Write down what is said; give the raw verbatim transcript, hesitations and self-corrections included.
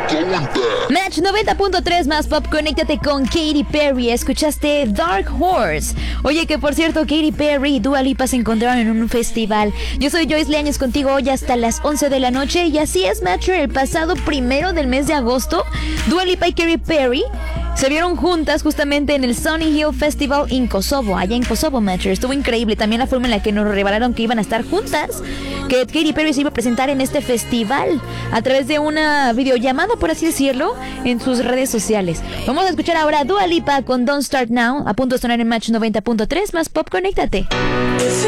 Match noventa punto tres más pop, conéctate con Katy Perry. Escuchaste Dark Horse. Oye, que por cierto, Katy Perry y Dua Lipa se encontraron en un festival. Yo soy Joyce Leañez contigo hoy hasta las once de la noche. Y así es, Matcher, el pasado primero del mes de agosto, Dua Lipa y Katy Perry se vieron juntas justamente en el Sunny Hill Festival en Kosovo, allá en Kosovo, Matcher. Estuvo increíble también la forma en la que nos revelaron que iban a estar juntas, que Katy Perry se iba a presentar en este festival a través de una videollamada, por así decirlo, en sus redes sociales. Vamos a escuchar ahora a Dua Lipa con Don't Start Now, a punto de sonar en Match noventa punto tres más pop, conéctate.